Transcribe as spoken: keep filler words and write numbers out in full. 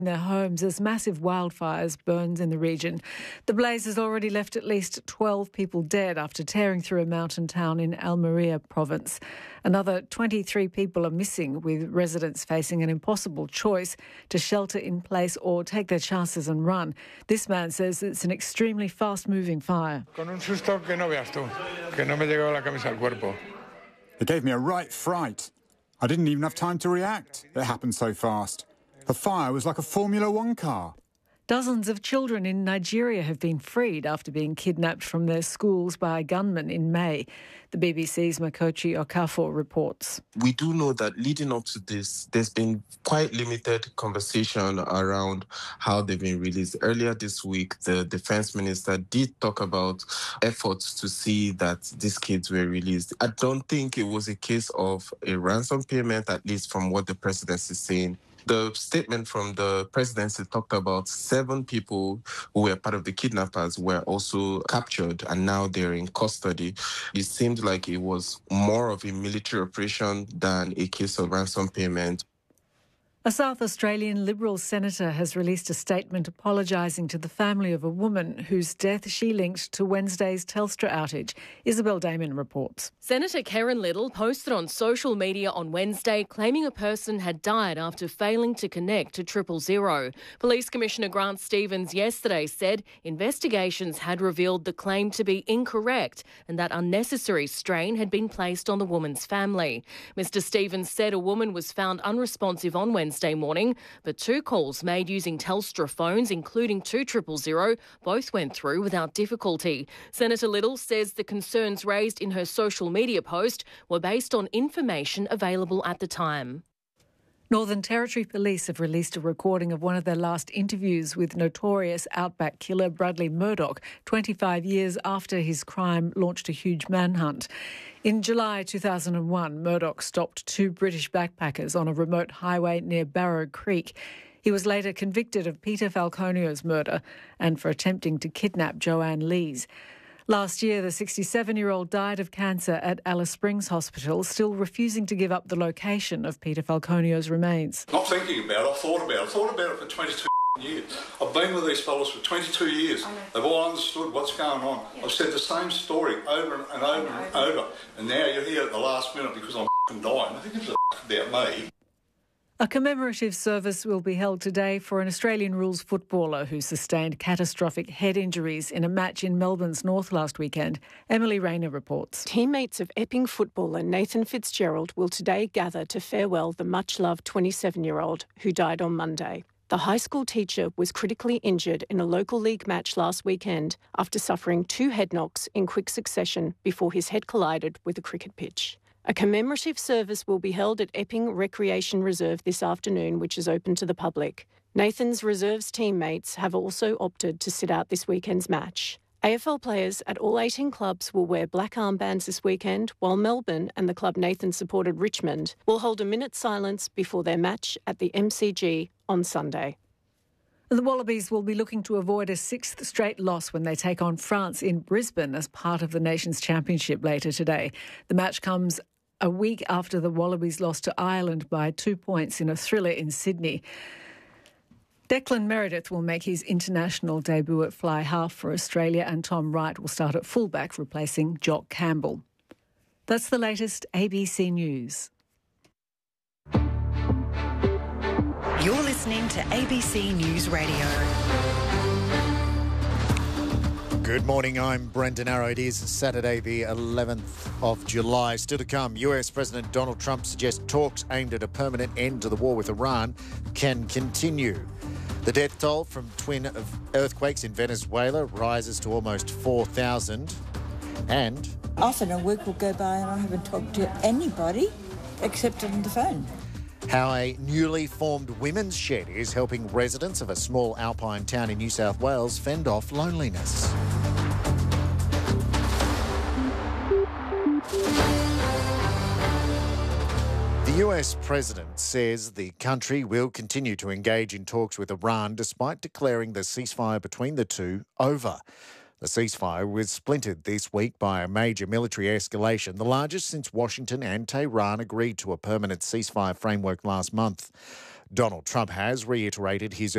their homes as massive wildfires burns in the region. The blaze has already left at least twelve people dead after tearing through a mountain town in Almeria province. Another twenty-three people are missing, with residents facing an impossible choice to shelter in place or take their chances and run. This man says it's an extremely fast-moving fire. It gave me a right fright. I didn't even have time to react. It happened so fast. The fire was like a Formula One car. Dozens of children in Nigeria have been freed after being kidnapped from their schools by gunmen in May. The B B C's Makochi Okafor reports. We do know that leading up to this, there's been quite limited conversation around how they've been released. Earlier this week, the defense minister did talk about efforts to see that these kids were released. I don't think it was a case of a ransom payment, at least from what the president is saying. The statement from the presidency talked about seven people who were part of the kidnappers were also captured and now they're in custody. It seemed like it was more of a military operation than a case of ransom payment. A South Australian Liberal senator has released a statement apologising to the family of a woman whose death she linked to Wednesday's Telstra outage. Isabel Damon reports. Senator Karen Little posted on social media on Wednesday claiming a person had died after failing to connect to triple zero. Police Commissioner Grant Stevens yesterday said investigations had revealed the claim to be incorrect and that unnecessary strain had been placed on the woman's family. Mister Stevens said a woman was found unresponsive on Wednesday Wednesday morning, but two calls made using Telstra phones, including two triple zero, both went through without difficulty. Senator Little says the concerns raised in her social media post were based on information available at the time. Northern Territory Police have released a recording of one of their last interviews with notorious outback killer Bradley Murdoch, twenty-five years after his crime launched a huge manhunt. In July two thousand one, Murdoch stopped two British backpackers on a remote highway near Barrow Creek. He was later convicted of Peter Falconio's murder and for attempting to kidnap Joanne Lees. Last year, the sixty-seven-year-old died of cancer at Alice Springs Hospital, still refusing to give up the location of Peter Falconio's remains. Not thinking about it, I've thought about it. I've thought about it for twenty-two years. I've been with these fellas for twenty-two years. They've all understood what's going on. Yeah. I've said the same story over and over and over. And now you're here at the last minute because I'm f***ing dying. I think it's about me. A commemorative service will be held today for an Australian rules footballer who sustained catastrophic head injuries in a match in Melbourne's north last weekend. Emily Rayner reports. Teammates of Epping footballer Nathan Fitzgerald will today gather to farewell the much-loved twenty-seven-year-old who died on Monday. The high school teacher was critically injured in a local league match last weekend after suffering two head knocks in quick succession before his head collided with a cricket pitch. A commemorative service will be held at Epping Recreation Reserve this afternoon, which is open to the public. Nathan's reserves teammates have also opted to sit out this weekend's match. A F L players at all eighteen clubs will wear black armbands this weekend, while Melbourne and the club Nathan supported Richmond will hold a minute's silence before their match at the M C G on Sunday. The Wallabies will be looking to avoid a sixth straight loss when they take on France in Brisbane as part of the Nations Championship later today. The match comes a week after the Wallabies lost to Ireland by two points in a thriller in Sydney. Declan Meredith will make his international debut at fly half for Australia, and Tom Wright will start at fullback, replacing Jock Campbell. That's the latest A B C News. You're listening to A B C News Radio. Good morning, I'm Brendan Arrow. It is Saturday the eleventh of July. Still to come, U S President Donald Trump suggests talks aimed at a permanent end to the war with Iran can continue. The death toll from twin earthquakes in Venezuela rises to almost four thousand. And often a week will go by and I haven't talked to anybody except on the phone. How a newly formed women's shed is helping residents of a small alpine town in New South Wales fend off loneliness. The U S president says the country will continue to engage in talks with Iran despite declaring the ceasefire between the two over. The ceasefire was splintered this week by a major military escalation, the largest since Washington and Tehran agreed to a permanent ceasefire framework last month. Donald Trump has reiterated his